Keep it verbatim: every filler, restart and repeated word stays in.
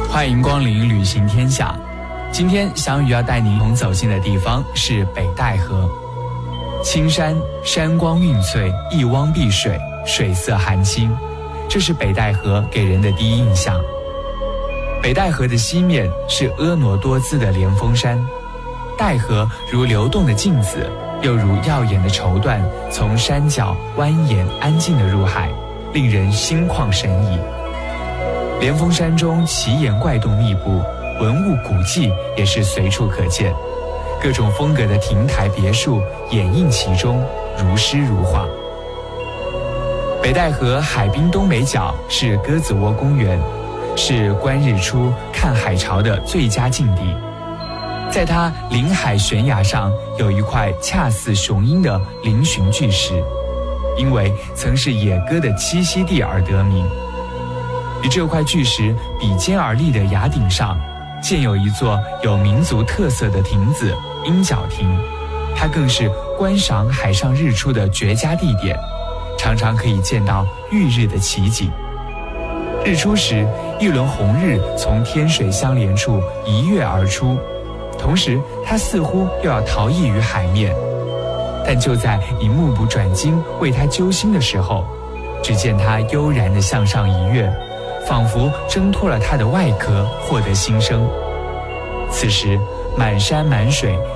欢迎光临旅行天下。今天翔宇要带您同走进的地方是北戴河。青山山光晕翠，一汪碧水，水色含清，这是北戴河给人的第一印象。北戴河的西面是婀娜多姿的连峰山，戴河如流动的镜子，又如耀眼的绸缎，从山脚蜿蜒安静地入海，令人心旷神怡。连峰山中奇岩怪洞密布，文物古迹也是随处可见，各种风格的亭台别墅掩映其中，如诗如画。北戴河海滨东北角是鸽子窝公园，是观日出看海潮的最佳境地。在它临海悬崖上有一块恰似雄鹰的嶙峋巨石，因为曾是野鸽的栖息地而得名。与这块巨石比肩而立的崖顶上，建有一座有民族特色的亭子——鹰角亭，它更是观赏海上日出的绝佳地点，常常可以见到浴日的奇景。日出时，一轮红日从天水相连处一跃而出，同时它似乎又要逃逸于海面。但就在你目不转睛为它揪心的时候，只见它悠然地向上一跃，仿佛挣脱了它的外壳，获得新生。此时满山满水